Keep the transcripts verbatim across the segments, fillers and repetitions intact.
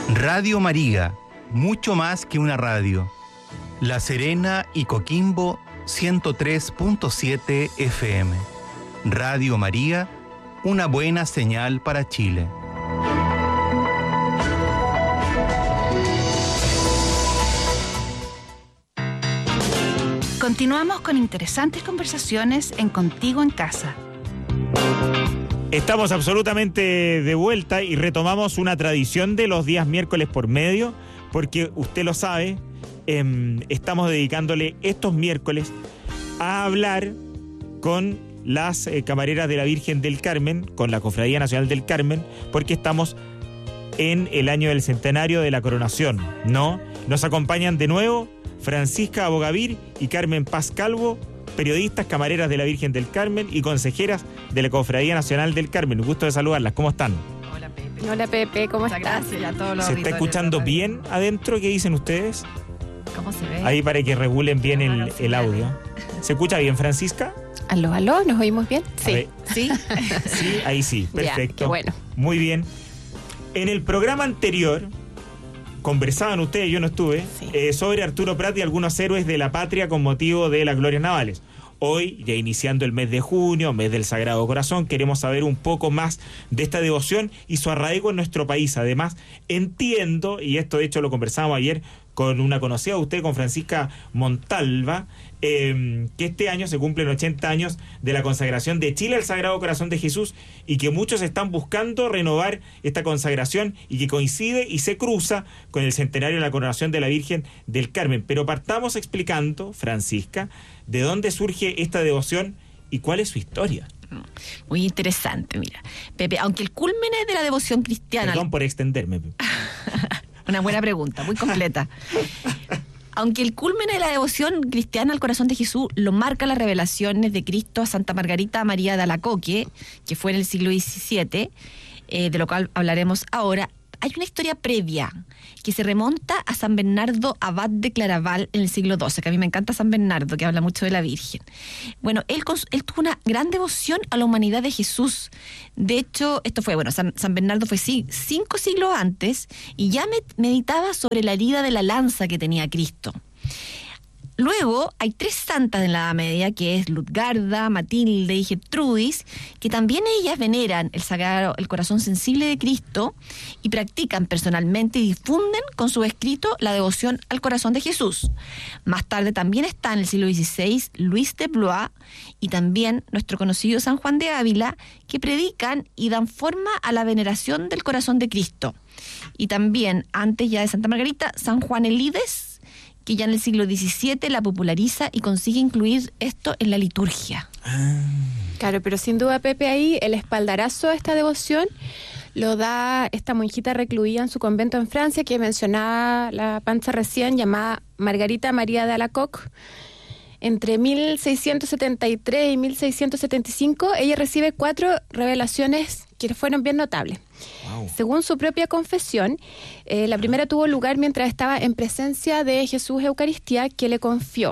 Radio María, mucho más que una radio. La Serena y Coquimbo, ciento tres punto siete F M. Radio María, una buena señal para Chile. Continuamos con interesantes conversaciones en Contigo en Casa. Estamos absolutamente de vuelta y retomamos una tradición de los días miércoles por medio, porque usted lo sabe, eh, estamos dedicándole estos miércoles a hablar con las eh, camareras de la Virgen del Carmen, con la Cofradía Nacional del Carmen, porque estamos en el año del centenario de la coronación, ¿no? Nos acompañan de nuevo Francisca Abogavir y Carmen Paz Calvo, periodistas, camareras de la Virgen del Carmen y consejeras de la Cofradía Nacional del Carmen. Un gusto de saludarlas. ¿Cómo están? Hola, Pepe. Hola, Pepe. ¿Cómo Muchas estás? Gracias a todos los ¿Se está escuchando bien adentro? ¿Qué dicen ustedes? ¿Cómo se ve? Ahí para que regulen bien el, el audio. ¿Se escucha bien, Francisca? Aló, aló, ¿nos oímos bien? A Sí. ver. ¿Sí? Sí, ahí sí. Perfecto. Ya, qué bueno. Muy bien. En el programa anterior conversaban ustedes, yo no estuve, Sí. eh, sobre Arturo Prat y algunos héroes de la patria con motivo de las glorias navales. Hoy, ya iniciando el mes de junio, mes del Sagrado Corazón, queremos saber un poco más de esta devoción y su arraigo en nuestro país. Además, entiendo, y esto de hecho lo conversábamos ayer con una conocida de usted, con Francisca Montalva, eh, que este año se cumplen ochenta años de la consagración de Chile al Sagrado Corazón de Jesús y que muchos están buscando renovar esta consagración y que coincide y se cruza con el centenario de la coronación de la Virgen del Carmen. Pero partamos explicando, Francisca, de dónde surge esta devoción y cuál es su historia. Muy interesante, mira. Pepe, aunque el culmen es de la devoción cristiana... Perdón por extenderme. Una buena pregunta, muy completa. Aunque el culmen de la devoción cristiana al corazón de Jesús lo marca las revelaciones de Cristo a Santa Margarita María de Alacoque, que fue en el siglo diecisiete, eh, de lo cual hablaremos ahora, hay una historia previa que se remonta a San Bernardo Abad de Claraval en el siglo doce, que a mí me encanta San Bernardo, que habla mucho de la Virgen. Bueno, él, él tuvo una gran devoción a la humanidad de Jesús. De hecho, esto fue, bueno, San, San Bernardo fue sí, cinco siglos antes y ya me, meditaba sobre la herida de la lanza que tenía Cristo. Luego hay tres santas en la Edad Media, que es Lutgarda, Matilde y Gertrudis, que también ellas veneran el sagrado, el corazón sensible de Cristo y practican personalmente y difunden con su escrito la devoción al corazón de Jesús. Más tarde también está en el siglo dieciséis Luis de Blois y también nuestro conocido San Juan de Ávila, que predican y dan forma a la veneración del corazón de Cristo. Y también, antes ya de Santa Margarita, San Juan Elides, que ya en el siglo diecisiete la populariza y consigue incluir esto en la liturgia. Claro, pero sin duda, Pepe, ahí el espaldarazo a esta devoción lo da esta monjita recluida en su convento en Francia, que mencionaba la Panza recién, llamada Margarita María de Alacoque. Entre mil seiscientos setenta y tres y mil seiscientos setenta y cinco, ella recibe cuatro revelaciones que fueron bien notables. Wow. Según su propia confesión, eh, la primera tuvo lugar mientras estaba en presencia de Jesús Eucaristía, que le confió: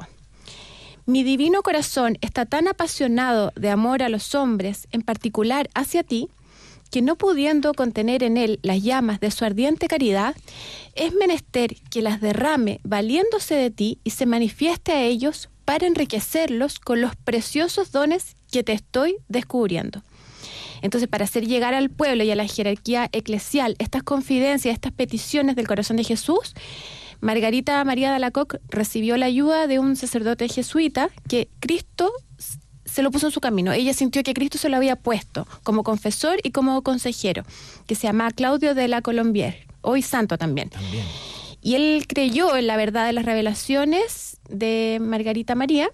mi divino corazón está tan apasionado de amor a los hombres, en particular hacia ti, que no pudiendo contener en él las llamas de su ardiente caridad, es menester que las derrame valiéndose de ti y se manifieste a ellos para enriquecerlos con los preciosos dones que te estoy descubriendo. Entonces, para hacer llegar al pueblo y a la jerarquía eclesial estas confidencias, estas peticiones del corazón de Jesús, Margarita María de Alacoque recibió la ayuda de un sacerdote jesuita que Cristo se lo puso en su camino. Ella sintió que Cristo se lo había puesto como confesor y como consejero, que se llama Claudio de la Colombière, hoy santo también. También. Y él creyó en la verdad de las revelaciones de Margarita María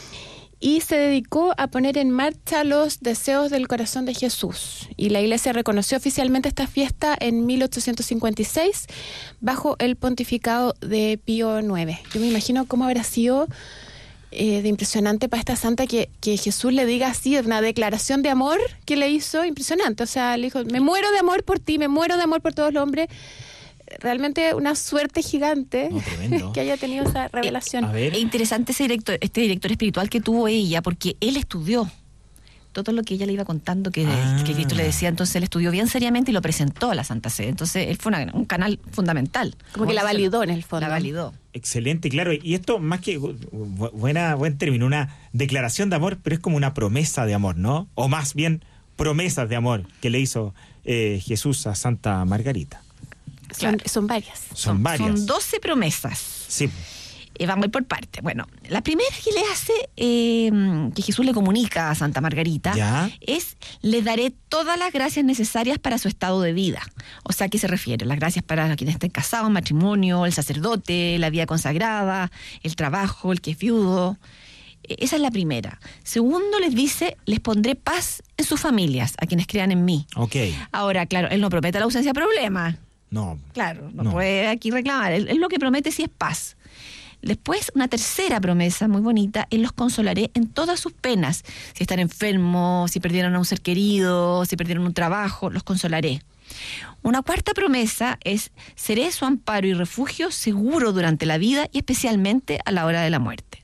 y se dedicó a poner en marcha los deseos del corazón de Jesús. Y la Iglesia reconoció oficialmente esta fiesta en mil ochocientos cincuenta y seis bajo el pontificado de Pío noveno. Yo me imagino cómo habrá sido eh, de impresionante para esta santa que, que Jesús le diga así, una declaración de amor que le hizo impresionante. O sea, le dijo: me muero de amor por ti, me muero de amor por todos los hombres. Realmente una suerte gigante no, que haya tenido esa revelación. Es interesante ese director, este director espiritual que tuvo ella, porque él estudió todo lo que ella le iba contando que, Ah. que Cristo le decía. Entonces él estudió bien seriamente y lo presentó a la Santa Sede. Entonces él fue una- un canal fundamental. Como que la validó en el fondo. La validó. Excelente, claro. Y esto, más que bu- bu- buena, buen término, una declaración de amor, pero es como una promesa de amor, ¿no? O más bien, promesas de amor que le hizo eh, Jesús a Santa Margarita. Son, Claro. son varias. Son varias. Son doce promesas. Sí. Eh, vamos a ir por parte. Bueno, la primera que le hace, eh, que Jesús le comunica a Santa Margarita, ¿Ya? es: le daré todas las gracias necesarias para su estado de vida. O sea, ¿a qué se refiere? Las gracias para quienes estén casados, matrimonio, el sacerdote, la vida consagrada, el trabajo, el que es viudo. Eh, Esa es la primera. Segundo, les dice: les pondré paz en sus familias, a quienes crean en mí. Ok. Ahora, claro, él no promete la ausencia de problemas. No. Claro, no, No. puede aquí reclamar. Él, él lo que promete sí es paz. Después, una tercera promesa muy bonita: él los consolaré en todas sus penas. Si están enfermos, si perdieron a un ser querido, si perdieron un trabajo, los consolaré. Una cuarta promesa es: seré su amparo y refugio seguro durante la vida y especialmente a la hora de la muerte.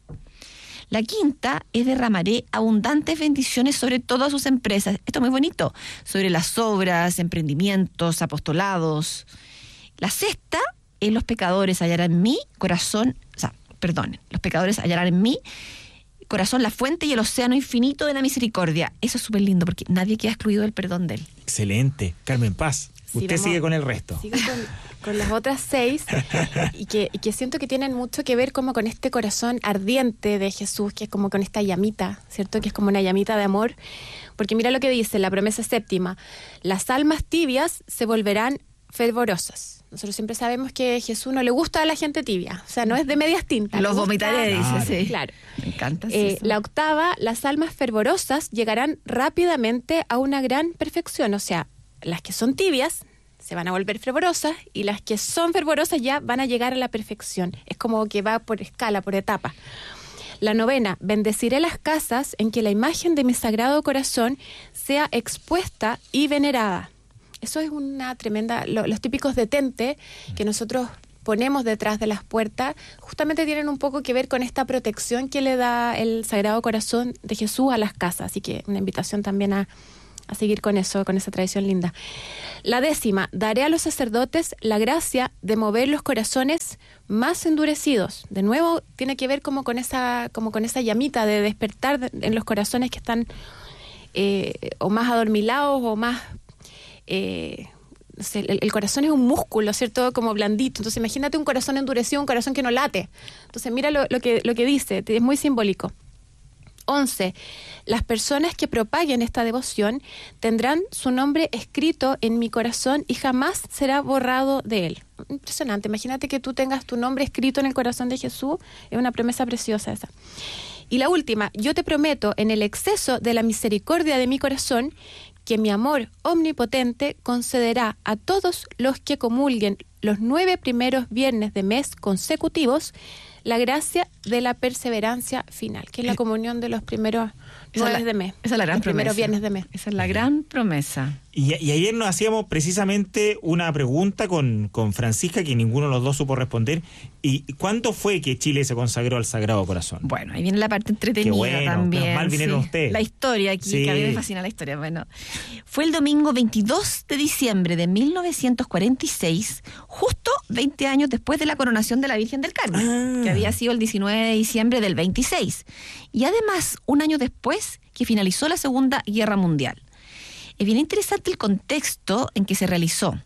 La quinta es: derramaré abundantes bendiciones sobre todas sus empresas. Esto es muy bonito. Sobre las obras, emprendimientos, apostolados. La sexta es: los pecadores hallarán en mí corazón, o sea, perdonen, los pecadores hallarán en mí corazón, la fuente y el océano infinito de la misericordia. Eso es súper lindo porque nadie queda excluido del perdón de él. Excelente. Carmen Paz, Sí, usted vamos- sigue con el resto. Sigo con, con las otras seis y que, y que siento que tienen mucho que ver como con este corazón ardiente de Jesús, que es como con esta llamita, ¿cierto? Que es como una llamita de amor. Porque mira lo que dice la promesa séptima: las almas tibias se volverán fervorosas. Nosotros siempre sabemos que a Jesús no le gusta a la gente tibia, o sea, no es de medias tintas. Los le gusta- vomitaré, dice, Claro. sí. Claro. Me encanta. sí, Eh, eso. la octava: las almas fervorosas llegarán rápidamente a una gran perfección. O sea, las que son tibias se van a volver fervorosas y las que son fervorosas ya van a llegar a la perfección. Es como que va por escala, por etapa. La novena: bendeciré las casas en que la imagen de mi sagrado corazón sea expuesta y venerada. Eso es una tremenda... lo- los típicos detente que nosotros ponemos detrás de las puertas justamente tienen un poco que ver con esta protección que le da el Sagrado Corazón de Jesús a las casas. Así que una invitación también a, a seguir con eso, con esa tradición linda. La décima: daré a los sacerdotes la gracia de mover los corazones más endurecidos. De nuevo, tiene que ver como con esa, como con esa llamita de despertar de- en los corazones que están eh, o más adormilados o más... Eh, no sé, el, el corazón es un músculo, ¿cierto? Como blandito. Entonces imagínate un corazón endurecido, un corazón que no late. Entonces mira lo, lo que, lo que dice, es muy simbólico. once. Las personas que propaguen esta devoción tendrán su nombre escrito en mi corazón y jamás será borrado de él. Impresionante. Imagínate que tú tengas tu nombre escrito en el corazón de Jesús. Es una promesa preciosa esa. Y la última: yo te prometo en el exceso de la misericordia de mi corazón que mi amor omnipotente concederá a todos los que comulguen los nueve primeros viernes de mes consecutivos la gracia de la perseverancia final, que es la comunión de los primeros Esa es nueve la- de mes. Esa es la gran los primeros promesa. viernes de mes. Esa es la gran promesa. Y, y ayer nos hacíamos precisamente una pregunta con, con Francisca que ninguno de los dos supo responder. ¿Y cuándo fue que Chile se consagró al Sagrado Corazón? Bueno, ahí viene la parte entretenida Qué bueno, también. menos mal vinieron sí. ustedes. La historia aquí, Sí. que a mí me fascina la historia. Bueno, fue el domingo veintidós de diciembre de mil novecientos cuarenta y seis, justo veinte años después de la coronación de la Virgen del Carmen, Ah. que había sido el diecinueve de diciembre del veintiséis. Y además, un año después que finalizó la Segunda Guerra Mundial. Es bien interesante el contexto en que se realizó.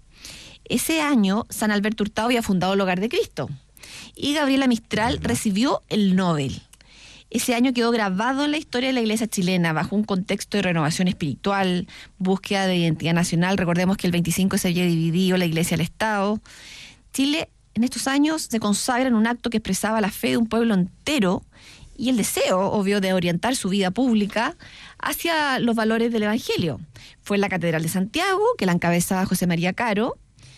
Ese año, San Alberto Hurtado había fundado el Hogar de Cristo y Gabriela Mistral recibió el Nobel. Ese año quedó grabado en la historia de la Iglesia chilena bajo un contexto de renovación espiritual, búsqueda de identidad nacional. Recordemos que el veinticinco se había dividido la Iglesia al Estado. Chile en estos años se consagra en un acto que expresaba la fe de un pueblo entero y el deseo, obvio, de orientar su vida pública hacia los valores del Evangelio. Fue en la Catedral de Santiago, que la encabezaba José María Caro,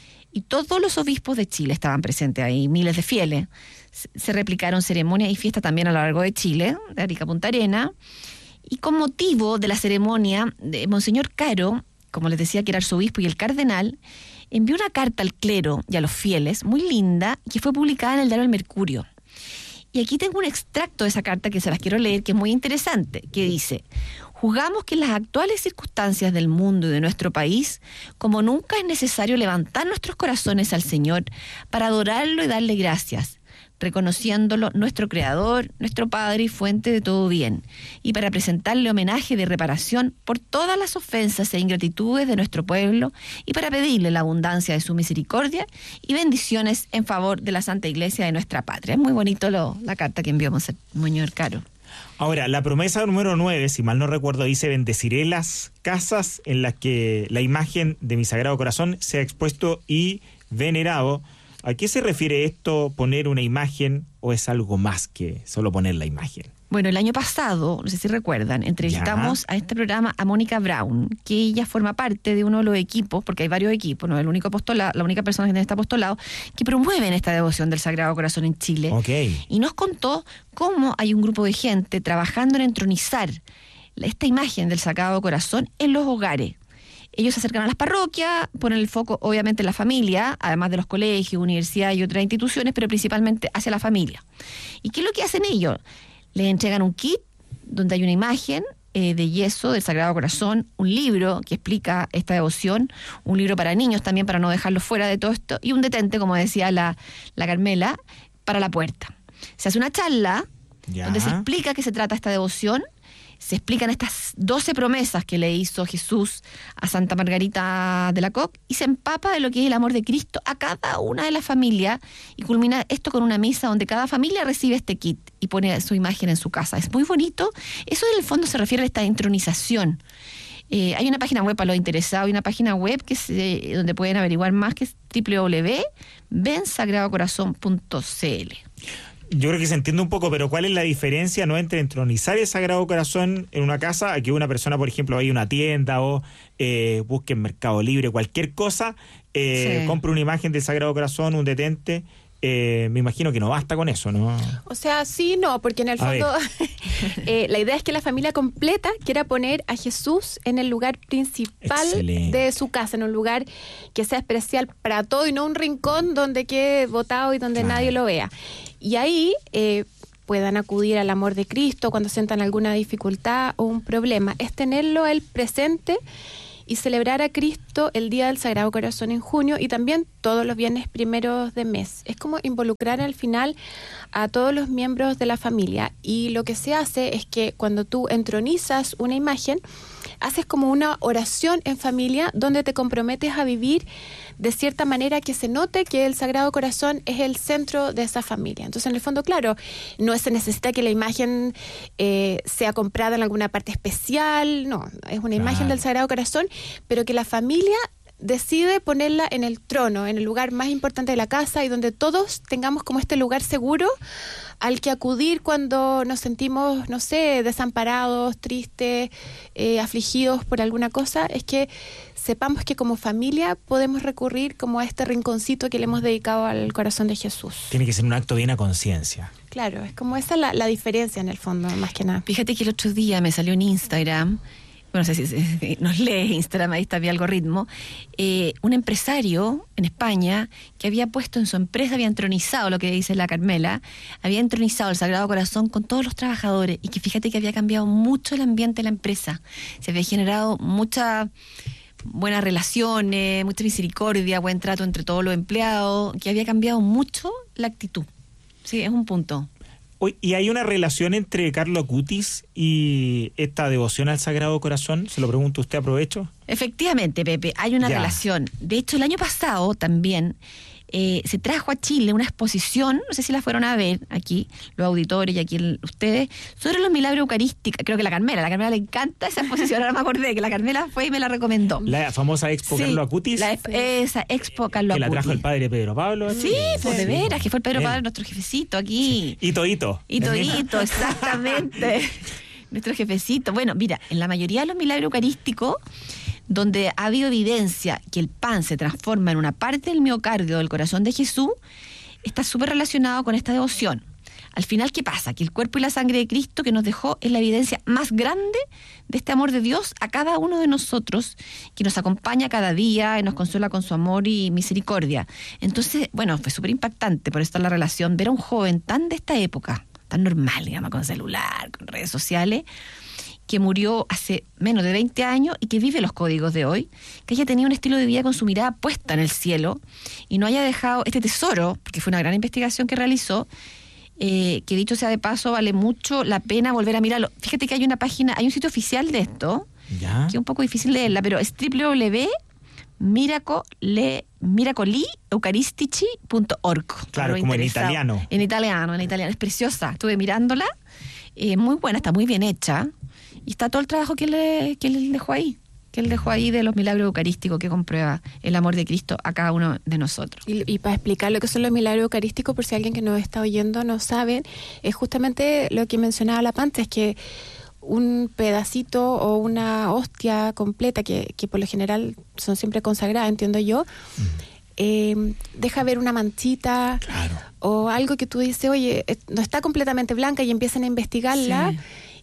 y todos los obispos de Chile estaban presentes ahí, miles de fieles. Se se replicaron ceremonias y fiestas también a lo largo de Chile, de Arica a Punta Arena, y con motivo de la ceremonia, de Monseñor Caro, como les decía, que era arzobispo, y el cardenal, envió una carta al clero y a los fieles, muy linda, que fue publicada en el Diario El Mercurio. Y aquí tengo un extracto de esa carta que se las quiero leer, que es muy interesante, que dice: Juzgamos que en las actuales circunstancias del mundo y de nuestro país, como nunca es necesario levantar nuestros corazones al Señor para adorarlo y darle gracias, reconociéndolo nuestro Creador, nuestro Padre y fuente de todo bien, y para presentarle homenaje de reparación por todas las ofensas e ingratitudes de nuestro pueblo, y para pedirle la abundancia de su misericordia y bendiciones en favor de la Santa Iglesia de nuestra patria. Es muy bonito lo, la carta que envió Monseñor Caro. Ahora, la promesa número nueve, si mal no recuerdo, dice: bendeciré las casas en las que la imagen de mi Sagrado Corazón sea expuesto y venerado. ¿A qué se refiere esto, poner una imagen, o es algo más que solo poner la imagen? Bueno, el año pasado, no sé si recuerdan, entrevistamos ya. a este programa a Mónica Brown, que ella forma parte de uno de los equipos, porque hay varios equipos, no el único apostolado, la única persona que tiene este apostolado, que promueven esta devoción del Sagrado Corazón en Chile. Okay. Y nos contó cómo hay un grupo de gente trabajando en entronizar esta imagen del Sagrado Corazón en los hogares. Ellos se acercan a las parroquias, ponen el foco obviamente en la familia, además de los colegios, universidades y otras instituciones, pero principalmente hacia la familia. ¿Y qué es lo que hacen ellos? Les entregan un kit donde hay una imagen eh, de yeso del Sagrado Corazón, un libro que explica esta devoción, un libro para niños también para no dejarlos fuera de todo esto, y un detente, como decía la, la Carmela, para la puerta. Se hace una charla ya. donde se explica qué se trata esta devoción. Se explican estas doce promesas que le hizo Jesús a Santa Margarita de Alacoque y se empapa de lo que es el amor de Cristo a cada una de las familias y culmina esto con una misa donde cada familia recibe este kit y pone su imagen en su casa. Es muy bonito. Eso en el fondo se refiere a esta entronización. Eh, hay una página web para los interesados, hay una página web que se, donde pueden averiguar más, que es doble u doble u doble u punto ven sagrado corazón punto c l. Yo creo que se entiende un poco, pero ¿cuál es la diferencia no entre entronizar el Sagrado Corazón en una casa a que una persona, por ejemplo, vaya a una tienda o eh, busque en Mercado Libre cualquier cosa, eh, sí. compre una imagen del Sagrado Corazón, un detente? Eh, me imagino que no basta con eso, ¿no? O sea, sí, no, porque en el fondo eh, la idea es que la familia completa quiera poner a Jesús en el lugar principal Excelente. de su casa, en un lugar que sea especial para todo y no un rincón donde quede botado y donde claro. nadie lo vea. Y ahí eh, puedan acudir al amor de Cristo cuando sientan alguna dificultad o un problema. Es tenerlo a él presente y celebrar a Cristo el Día del Sagrado Corazón en junio y también todos los viernes primeros de mes. Es como involucrar al final a todos los miembros de la familia. Y lo que se hace es que cuando tú entronizas una imagen, haces como una oración en familia donde te comprometes a vivir de cierta manera que se note que el Sagrado Corazón es el centro de esa familia. Entonces, en el fondo, claro, no se necesita que la imagen eh, sea comprada en alguna parte especial, no, es una imagen claro. del Sagrado Corazón, pero que la familia decide ponerla en el trono, en el lugar más importante de la casa y donde todos tengamos como este lugar seguro al que acudir cuando nos sentimos, no sé, desamparados, tristes, eh, afligidos por alguna cosa. Es que sepamos que como familia podemos recurrir como a este rinconcito que le hemos dedicado al corazón de Jesús. Tiene que ser un acto bien a conciencia. Claro, es como esa la, la diferencia en el fondo, más que nada. Fíjate que el otro día me salió en Instagram, bueno, no sé si, si nos lee Instagram, ahí está mi algoritmo, eh, un empresario en España que había puesto en su empresa, había entronizado, lo que dice la Carmela, había entronizado el Sagrado Corazón con todos los trabajadores y que fíjate que había cambiado mucho el ambiente de la empresa. Se había generado mucha buenas relaciones, mucha misericordia, buen trato entre todos los empleados, que había cambiado mucho la actitud. Sí, es un punto. ¿Y hay una relación entre Carlo Acutis y esta devoción al Sagrado Corazón? Se lo pregunto a usted, aprovecho. Efectivamente, Pepe, hay una ya. relación. De hecho, el año pasado también eh, se trajo a Chile una exposición, no sé si la fueron a ver aquí, los auditores y aquí el, ustedes, sobre los milagros eucarísticos. Creo que la Carmela, la Carmela le encanta esa exposición, ahora me acordé que la Carmela fue y me la recomendó. La famosa Expo sí, Carlo Acutis. La, esa Expo Carlo Acutis. Que la trajo el padre Pedro Pablo. Sí, pues sí. de veras, que fue el Pedro Bien. Pablo, nuestro jefecito aquí. Sí. Hito, hito. Hito, hito, exactamente. Nuestro jefecito. Bueno, mira, en la mayoría de los milagros eucarísticos, donde ha habido evidencia que el pan se transforma en una parte del miocardio del corazón de Jesús, está súper relacionado con esta devoción. Al final, ¿qué pasa? Que el cuerpo y la sangre de Cristo que nos dejó es la evidencia más grande de este amor de Dios a cada uno de nosotros, que nos acompaña cada día y nos consuela con su amor y misericordia. Entonces, bueno, fue súper impactante, por eso la relación, ver a un joven tan de esta época, tan normal, digamos, con celular, con redes sociales, que murió hace menos de veinte años y que vive los códigos de hoy, que haya tenido un estilo de vida con su mirada puesta en el cielo y no haya dejado este tesoro, porque fue una gran investigación que realizó, eh, que dicho sea de paso, vale mucho la pena volver a mirarlo. Fíjate que hay una página, hay un sitio oficial de esto, ¿Ya? que es un poco difícil leerla, pero es doble u doble u doble u punto miracoli eucaristici punto org. Claro, como en italiano. En italiano, en italiano. Es preciosa. Estuve mirándola. Eh, muy buena, está muy bien hecha. Y está todo el trabajo que él, le, que él dejó ahí. Que él dejó ahí de los milagros eucarísticos que comprueba el amor de Cristo a cada uno de nosotros. Y, y para explicar lo que son los milagros eucarísticos, por si alguien que nos está oyendo no sabe, es justamente lo que mencionaba la Pancha, es que un pedacito o una hostia completa, que, que por lo general son siempre consagradas, entiendo yo, mm. eh, deja ver una manchita, claro, o algo que tú dices, oye, no está completamente blanca, y empiezan a investigarla, sí,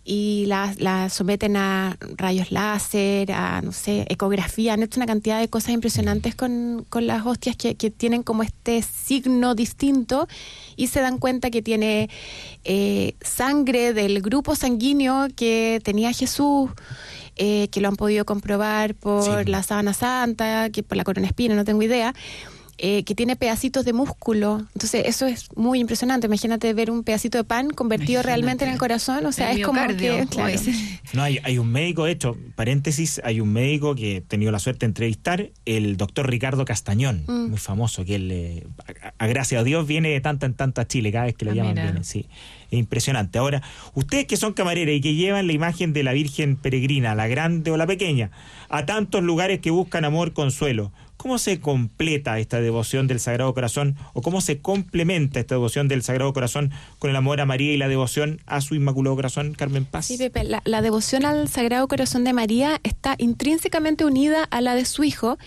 y la, la someten a rayos láser, a, no sé, ecografía. Han hecho una cantidad de cosas impresionantes con, con las hostias que, que tienen como este signo distinto, y se dan cuenta que tiene eh, sangre del grupo sanguíneo que tenía Jesús, eh, que lo han podido comprobar por sí. la sábana santa, que por la corona espina, no tengo idea, eh, que tiene pedacitos de músculo. Entonces eso es muy impresionante. Imagínate ver un pedacito de pan convertido Imagínate. realmente en el corazón. O sea, el es como que... Claro. No, hay, hay un médico, de hecho, paréntesis, hay un médico que he tenido la suerte de entrevistar, el doctor Ricardo Castañón, mm. muy famoso, que él, eh, a, a gracias a Dios, viene de tanta en tanta a Chile, cada vez que lo ah, llaman mira. viene, sí. Es impresionante. Ahora, ustedes que son camareras y que llevan la imagen de la Virgen peregrina, la grande o la pequeña, a tantos lugares que buscan amor, consuelo, ¿cómo se completa esta devoción del Sagrado Corazón, o cómo se complementa esta devoción del Sagrado Corazón con el amor a María y la devoción a su Inmaculado Corazón, Carmen Paz? Sí, Pepe, la, la devoción al Sagrado Corazón de María está intrínsecamente unida a la de su Hijo,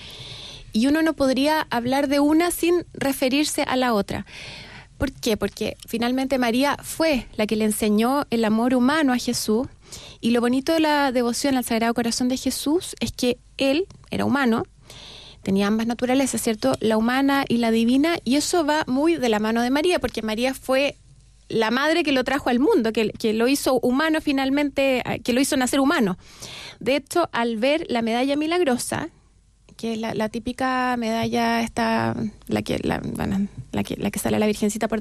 y uno no podría hablar de una sin referirse a la otra. ¿Por qué? Porque finalmente María fue la que le enseñó el amor humano a Jesús, y lo bonito de la devoción al Sagrado Corazón de Jesús es que Él era humano, tenía ambas naturalezas, ¿cierto? La humana y la divina, y eso va muy de la mano de María, porque María fue la madre que lo trajo al mundo, que, que lo hizo humano finalmente, que lo hizo nacer humano. De hecho, al ver la medalla milagrosa, que es la, la típica medalla esta, la que, la, bueno, la que, la que sale a la Virgencita por